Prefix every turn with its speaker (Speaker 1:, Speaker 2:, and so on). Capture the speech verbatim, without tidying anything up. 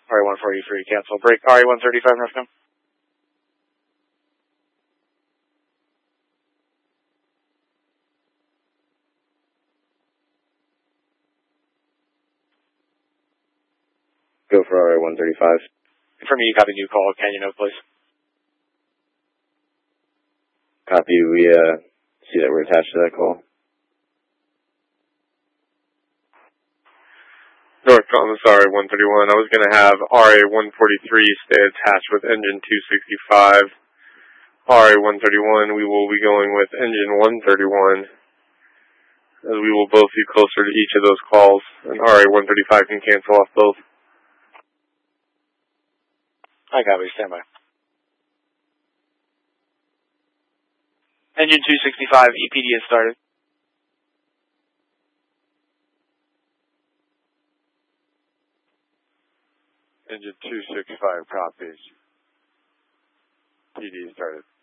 Speaker 1: R A one forty-three, cancel. Break R A one thirty-five, Northcom.
Speaker 2: Go for R A one thirty-five.
Speaker 1: Confirm you copy new call, Canyon Oak, please.
Speaker 2: Copy, we uh, see that we're attached to that call.
Speaker 3: Northcom, sorry, one thirty-one. I was going to have R A one forty-three stay attached with engine two sixty-five. R A one thirty-one, we will be going with engine one thirty-one, as we will both be closer to each of those calls, and R A one thirty-five can cancel off both.
Speaker 1: I copy, stand by. Engine two sixty-five, E P D has started.
Speaker 3: Engine two sixty-five copies. P D started.